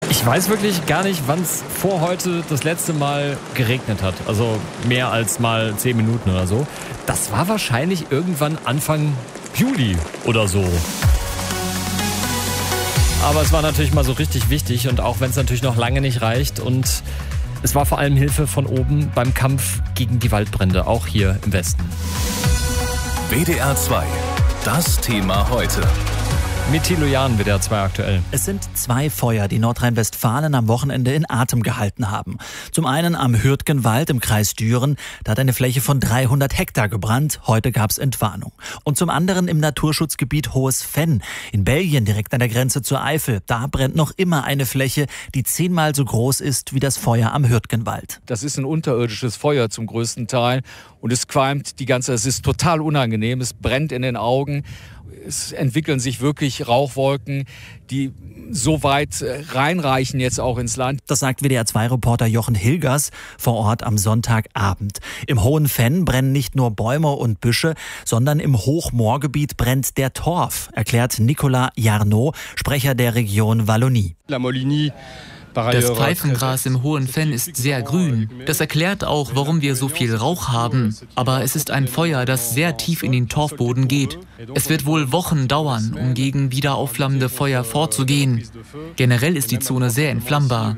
Ich weiß wirklich gar nicht, wann es vor heute das letzte Mal geregnet hat. Also mehr als mal 10 Minuten oder so. Das war wahrscheinlich irgendwann Anfang Juli oder so. Aber es war natürlich mal so richtig wichtig und auch wenn es natürlich noch lange nicht reicht. Und es war vor allem Hilfe von oben beim Kampf gegen die Waldbrände, auch hier im Westen. WDR 2, das Thema heute. Mit Thilo Jahn, WDR 2 aktuell. Es sind 2 Feuer, die Nordrhein-Westfalen am Wochenende in Atem gehalten haben. Zum einen am Hürtgenwald im Kreis Düren. Da hat eine Fläche von 300 Hektar gebrannt. Heute gab es Entwarnung. Und zum anderen im Naturschutzgebiet Hohes Venn in Belgien, direkt an der Grenze zur Eifel. Da brennt noch immer eine Fläche, die 10-mal so groß ist wie das Feuer am Hürtgenwald. Das ist ein unterirdisches Feuer zum größten Teil. Und es qualmt es ist total unangenehm. Es brennt in den Augen. Es entwickeln sich wirklich Rauchwolken, die so weit reinreichen jetzt auch ins Land. Das sagt WDR-2-Reporter Jochen Hilgers vor Ort am Sonntagabend. Im Hohen Venn brennen nicht nur Bäume und Büsche, sondern im Hochmoorgebiet brennt der Torf, erklärt Nicolas Jarnot, Sprecher der Region Wallonie. Das Pfeifengras im Hohen Venn ist sehr grün. Das erklärt auch, warum wir so viel Rauch haben. Aber es ist ein Feuer, das sehr tief in den Torfboden geht. Es wird wohl Wochen dauern, um gegen wieder aufflammende Feuer vorzugehen. Generell ist die Zone sehr entflammbar.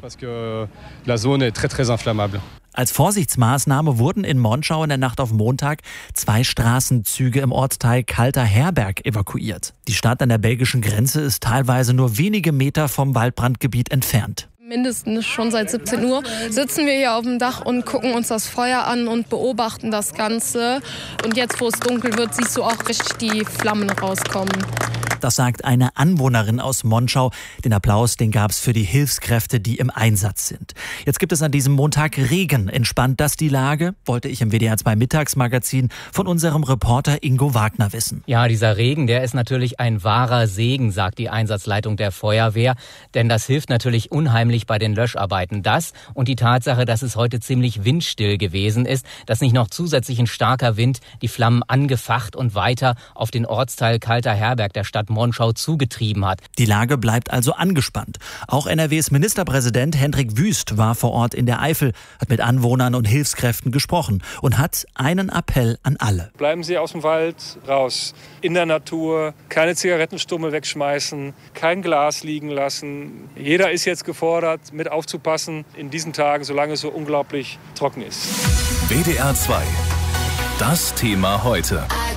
Als Vorsichtsmaßnahme wurden in Monschau in der Nacht auf Montag 2 Straßenzüge im Ortsteil Kalter Herberg evakuiert. Die Stadt an der belgischen Grenze ist teilweise nur wenige Meter vom Waldbrandgebiet entfernt. Mindestens schon seit 17 Uhr sitzen wir hier auf dem Dach und gucken uns das Feuer an und beobachten das Ganze. Und jetzt, wo es dunkel wird, siehst du auch richtig die Flammen rauskommen. Das sagt eine Anwohnerin aus Monschau. Den Applaus, den gab es für die Hilfskräfte, die im Einsatz sind. Jetzt gibt es an diesem Montag Regen. Entspannt das die Lage? Wollte ich im WDR 2 Mittagsmagazin von unserem Reporter Ingo Wagner wissen. Ja, dieser Regen, der ist natürlich ein wahrer Segen, sagt die Einsatzleitung der Feuerwehr. Denn das hilft natürlich unheimlich bei den Löscharbeiten. Das und die Tatsache, dass es heute ziemlich windstill gewesen ist, dass nicht noch zusätzlich ein starker Wind die Flammen angefacht und weiter auf den Ortsteil Kalter Herberg der Stadt Monschau zugetrieben hat. Die Lage bleibt also angespannt. Auch NRWs Ministerpräsident Hendrik Wüst war vor Ort in der Eifel, hat mit Anwohnern und Hilfskräften gesprochen und hat einen Appell an alle. Bleiben Sie aus dem Wald raus, in der Natur, keine Zigarettenstummel wegschmeißen, kein Glas liegen lassen. Jeder ist jetzt gefordert, mit aufzupassen in diesen Tagen, solange es so unglaublich trocken ist. WDR 2, das Thema heute.